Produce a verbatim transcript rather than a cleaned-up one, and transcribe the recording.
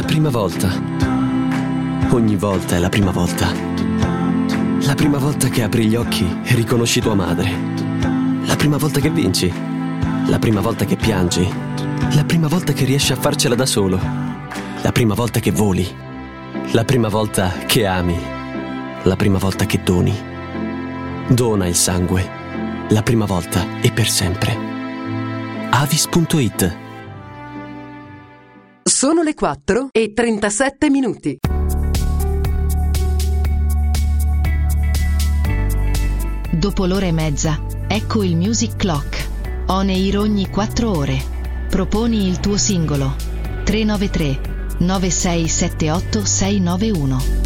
prima volta. Ogni volta è la prima volta. La prima volta che apri gli occhi e riconosci tua madre. La prima volta che vinci. La prima volta che piangi. La prima volta che riesci a farcela da solo. La prima volta che voli. La prima volta che ami. La prima volta che doni. Dona il sangue. La prima volta e per sempre. Avis punto it. Sono le quattro e trentasette minuti. Dopo l'ora e mezza, ecco il Music Clock. On air ogni quattro ore. Proponi il tuo singolo. tre nove tre nove sei sette otto sei nove uno.